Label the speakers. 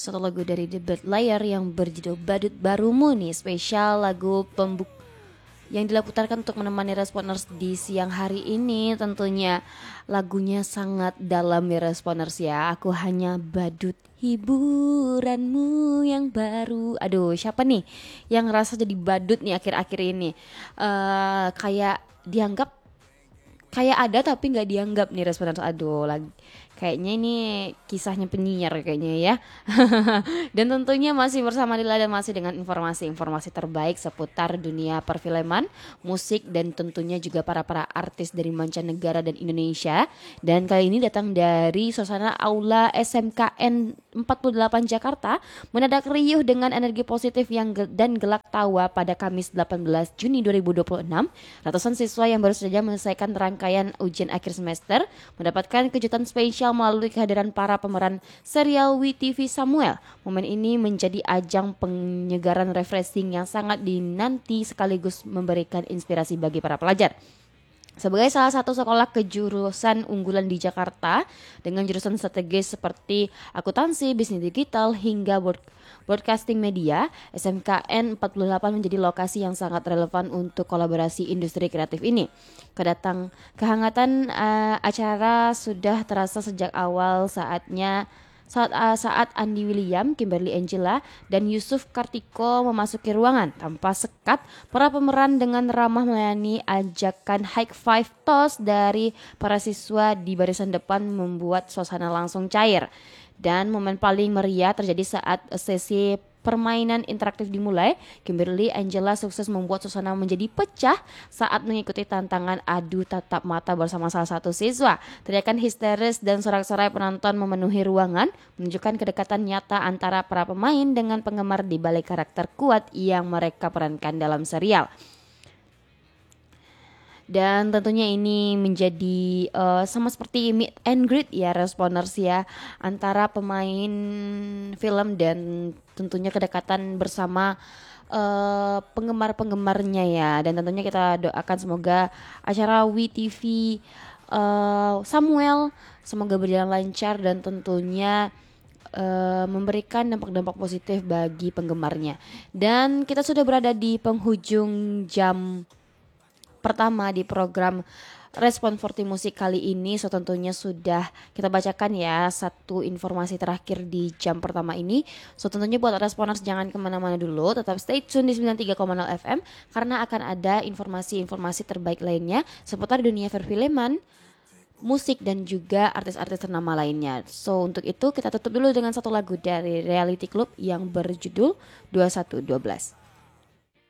Speaker 1: satu lagu dari The Bad Liar yang berjudul Badut Barumu nih, spesial lagu yang diputarkan untuk menemani Responers di siang hari ini. Tentunya lagunya sangat dalam ya Responers ya. Aku hanya badut hiburanmu yang baru. Aduh, siapa nih yang ngerasa jadi badut nih akhir-akhir ini? Kayak dianggap kayak ada tapi nggak dianggap nih Responers. Aduh, lagi kayaknya ini kisahnya penyiar kayaknya ya. Dan tentunya masih bersama Lila dan masih dengan informasi-informasi terbaik seputar dunia perfilman, musik dan tentunya juga para artis dari mancanegara dan Indonesia. Dan kali ini datang dari suasana Aula SMKN 48 Jakarta, mendadak riuh dengan energi positif dan gelak tawa pada Kamis 18 Juni 2026. Ratusan siswa yang baru saja menyelesaikan rangkaian ujian akhir semester mendapatkan kejutan spesial melalui kehadiran para pemeran serial WeTV Samuel. Momen ini menjadi ajang penyegaran refreshing yang sangat dinanti sekaligus memberikan inspirasi bagi para pelajar. Sebagai salah satu sekolah kejurusan unggulan di Jakarta dengan jurusan strategis seperti akuntansi, bisnis digital hingga broadcasting media, SMKN 48 menjadi lokasi yang sangat relevan untuk kolaborasi industri kreatif ini. Kehangatan acara sudah terasa sejak awal saat Andi William, Kimberly Angela, dan Yusuf Kartiko memasuki ruangan. Tanpa sekat, para pemeran dengan ramah melayani ajakan high five toast dari para siswa di barisan depan membuat suasana langsung cair. Dan momen paling meriah terjadi saat sesi permainan interaktif dimulai. Kimberly Angela sukses membuat suasana menjadi pecah saat mengikuti tantangan adu tatap mata bersama salah satu siswa. Teriakan histeris dan sorak-sorai penonton memenuhi ruangan, menunjukkan kedekatan nyata antara para pemain dengan penggemar di balik karakter kuat yang mereka perankan dalam serial. Dan tentunya ini menjadi sama seperti meet and greet ya Responers ya, antara pemain film dan tentunya kedekatan bersama penggemar-penggemarnya ya. Dan tentunya kita doakan semoga acara WeTV Samuel semoga berjalan lancar dan tentunya memberikan dampak-dampak positif bagi penggemarnya. Dan kita sudah berada di penghujung jam pertama di program Respon 40 Musik kali ini. So tentunya sudah kita bacakan ya satu informasi terakhir di jam pertama ini. So tentunya buat Responers jangan kemana-mana dulu, tetap stay tune di 93,0 FM karena akan ada informasi-informasi terbaik lainnya seputar dunia perfilman, musik dan juga artis-artis ternama lainnya. So untuk itu kita tutup dulu dengan satu lagu dari Reality Club yang berjudul 2112.